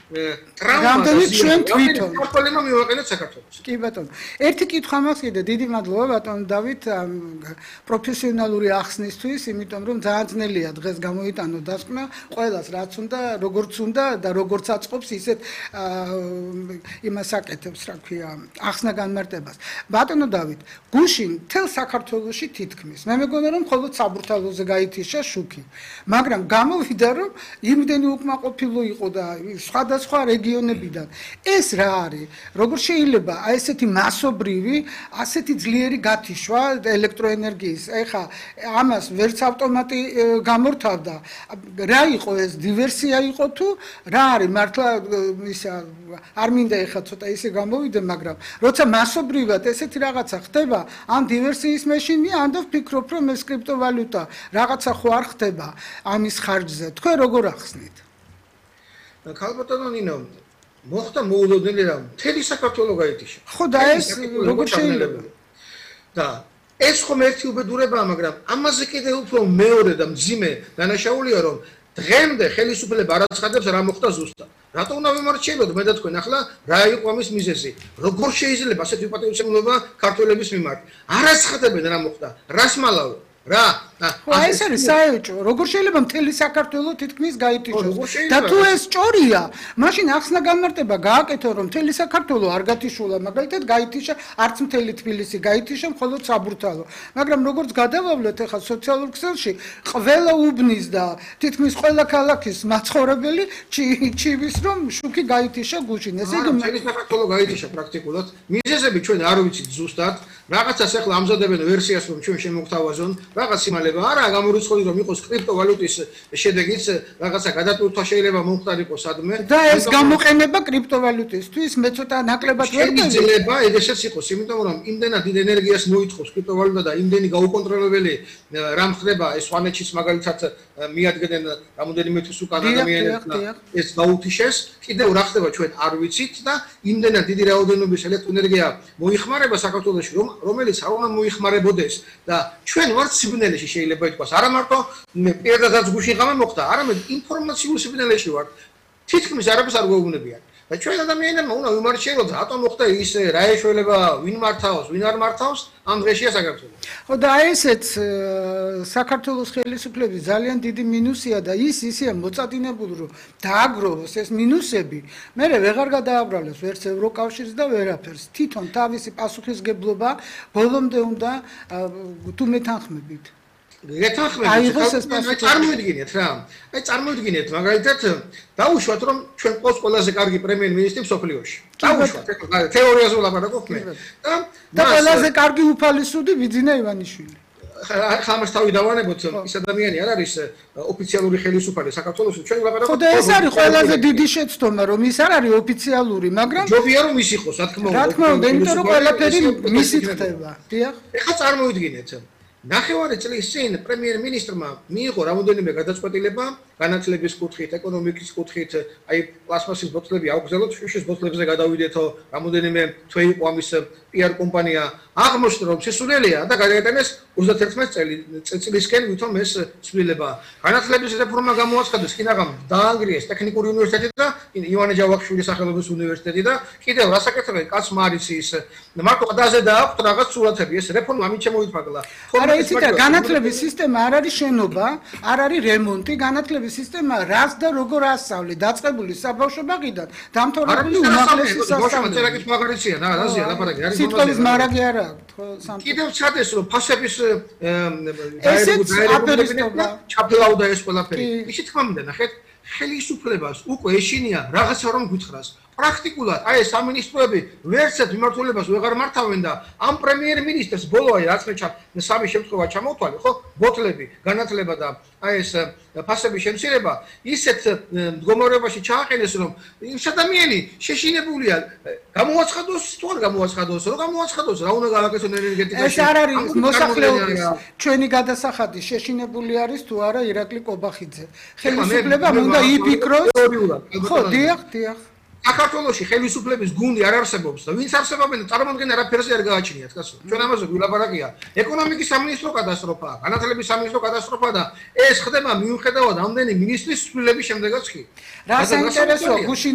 ტრაუმა ჩვენ თვითონ პრობლემა მივაყენეთ საქართველოს. კი ბატონო. ერთი კითხვა მაქვს კიდე, დიდი მადლობა ბატონო დავით პროფესიონალური ახსნისთვის, იმიტომ რომ ძალიან ძნელია დღეს გამოიტანო დასკვნა ყველას რაც უნდა, როგორც უნდა და როგორც აწყობს ისეთ იმას აკეთებს, რა ქვია, ახსნა განმარტებას. ბატონო დავით, გუშინ მთელ საქართველოში თითქმის. მე მეგონა რომ მხოლოდ საბურთალოზე გაითიშა შუქი. მაგრამ გამოვიდა რომ იმდენი უკმაყოფილო იყო და სხვადასხვა რეგიონებიდან. ეს რა არის? როგორ შეიძლება აი ესეთი მასობრივი, ასეთი ძლიერი გათიშვა ელექტროენერგიის? ეხა ამას ვერც ავტომატი გამორთავდა. რა იყო ეს? დივერსია იყო თუ რა არის? მართლა ისა არ მინდა ეხა ცოტა ისე გამოვიდე, მაგრამ როცა მასობრივად ესეთი რაღაცა ხდება, ამ დივერსიის მეშინია, ან და ვფიქრობ, რომ ეს კრიპტოვალუტა რაღაცა ხო არ ხდება ამის ხარჯზე. თქვენ როგორ ახსნით? ქალბატონო ნინო, მოხდა მოულოდნელი რამ. მთელი საქართველო გაითიშა. ხო და ეს როგორ შეიძლება? და ეს ხომ ერთი უბედურებაა, მაგრამ ამაზე კიდე უფრო მეორე და მძიმე დანაშაულია, რომ დღემდე ხელისუფლება არ აცხადებს რა მოხდა ზუსტად. რატო უნდა ვიმორჩილოთ მე და თქვენ ახლა რა იყო ამის მიზეზი? როგორ შეიძლება ასეთი უპატიოსმობა ქართველების მიმართ? არ აცხადებენ რა მოხდა, რას მალავო? რა ეს არის საერთო როგორ შეიძლება მთელი საქართველო თითქმის გაითიშოს და თუ ეს ჭორია მაშინ ახსნა განმარტება გააკეთო რომ მთელი საქართველო არ გათიშულა მაგალითად გაითიშა არც მთელი თბილისი გაითიშა მხოლოდ საბურთალო მაგრამ როგორც გადავავლეთ ახლა სოციალურ ქსელში ყველა უბნის და თითქმის ყველა ქალაქის მაცხოვრებელი ჩივის რომ შუქი გაითიშა გუშინ ესე იგი მთელი საქართველო გაითიშა პრაქტიკულად მიზეზები ჩვენ არ ვიცით ზუსტად რაღაცას ახლა ამზადებენ ვერსიას რომ ჩვენ შემოგთავაზონ რაღაც იმალება არა გამორიცხული რომ იყოს კრიპტოვალუტის შედეგიც რაღაცა გადატვირთვა შეიძლება მომხდარიყო სადმე და ეს გამოყენება კრიპტოვალუტისთვის მე ცოტა ნაკლებად შეიძლება ეგეშიც იყოს იმიტომ რომ იმდენად დიდ ენერგიას მოითხოვს კრიპტოვალუტა და იმდენი გაუკონტროლებელი რამ ხდება ეს სვანეთშიც მაგალითად მიადგენენ რამოდენიმე თვის უკან ადამიანებს ეს გაუთიშეს კიდევ რა ხდება ჩვენ არ ვიცით და იმდენად დიდი რაოდენობის ელექტროენერგია მოიხმარება საქართველოში რომელიც არ უნდა მოიხმარებოდეს და ჩვენ ვართ სიბნელეში შეიძლება ითქვას არა მარტო პირადადაც გუშინ ღამე მოხდა არამედ ინფორმაციულ სიბნელეში ვართ თითქმის არაფერს არ გვეუბნებიან და ჩვენ ადამიანებმა უნდა ვიმარჩიელოთ რატომ მოხდა ისე რა ეშველება ვინ მართავს ვინ არ მართავს ამ დღეშია საქართველო ხო და ესეც საქართველოს ხელისუფლების ძალიან დიდი მინუსია და ისე მოწადინებული რომ დააგროვოს ეს მინუსები მე ვეღარ გადააბრალებს ვერც ევროკავშირს და ვერაფერს თვითონ თავისი პასუხისგებლობა ბოლომდე უნდა თუ მეთანხმებით წარმოიდგინეთ რა აი წარმოიდგინეთ მაგალითად დაუშვათ რომ ჩვენ ყავს ყველაზე კარგი პრემიერ-მინისტრი მსოფლიოში დაუშვათ თეორიაზე ვლაპარაკობ მე და ყველაზე კარგი უფალისუდი ბიძინა ივანიშვილი ხამას თავი დავანებოთ ის ადამიანი არ არის ოფიციალური ხელისუფალი საქართველოს ჩვენ ვლაპარაკობ ხო და ეს არის ყველაზე დიდი შეცდომა რომ ის არ არის ოფიციალური მაგრამ ჯობია რომ ის იყოს რა თქმა უნდა იმიტომ რომ ყველაფერი მისით ხდება დიახ ეხლა წარმოიდგინეთ ნახევარი წლის წინ პრემიერ-მინისტრმა მიიღო რამოდენიმე გადაწყვეტილება განათლების კუთხით, ეკონომიკის კუთხით, აი პლასმასის ბოთლები აუგზავნოთ, შუშის ბოთლებზე გადავიდეთო, რამოდენიმე თვე იყო ამის PR კომპანია აღმოჩნდა რომ შესულელია და გადაეტანეს 31 წელისკენ ვითომ ეს ცვლილება. განათლების რეფორმა გამოაცხადეს, კინაღამ დაანგრიეს ტექნიკური უნივერსიტეტი და ივანე ჯავახიშვილის სახელობის უნივერსიტეტი და კიდევ რასაკეთებენ კაცმა არის ის მარტო ყდაზე დააქვთ რაღაც სურათები, ეს რეფორმა ამით შემოიფარგლა. არა იცით რა განათლების სისტემა არ არის შენობა, არ არის რემონტი, განათლების სისტემა რას და როგორ ასწავლე, დაწყებული საბავშვო ბაღიდან, დამთავრებული უმაღლესი სასწავლებელი. წერაკის მაგარიცია რა, რაზეა ლაპარაკი, არის სიტყვის მარაგი არა აქვს, ხო, კიდევ ჩადეს რომ ფასების აპერისტობა ჩაფლავდა ეს ყველაფერი. ისე თქმა მინდა ნახეთ, ხელისუფლებას უკვე ეშინია რაღაცა რომ გითხრას. პრაქტიკულად აი ეს სამინისტროები ვერცად მიმართულებას ვეღარ მართავენ და ამ პრემიერ-მინისტრს ბოლო აი რაც მე სამი შემთხვევა ჩამოვთვალე ხო ბოთლები განათლება და აი ეს ფასების შემცირება ისეთ მდგომარეობაში ჩააყენეს რომ ის ადამიანი შეშინებულია გამოაცხადოს თუ არ გამოაცხადოს რა გამოაცხადოს რა უნდა გავაკეთოს ენერგეტიკაში ეს არ არის მოსახლეობის ჩვენი გადასახადი შეშინებული არის თუ არა ირაკლი კობახიძე ხელისუფლებამ უნდა იფიქროს ხო დიახ საქართველოში ხელისუფლების გუნდი არ არსებობს და ვინც არსებობენ წარმოადგენენ არაფერზე არ გააჩნიათ კაცო ჩვენ ამაზე ვილაპარაკია ეკონომიკის სამინისტრო კატასტროფაა განათლების სამინისტრო კატასტროფაა და ეს ხდება მიუხედავად ამდენი მინისტრის ცვლილების შემდეგაც კი რა საინტერესოა გუშინ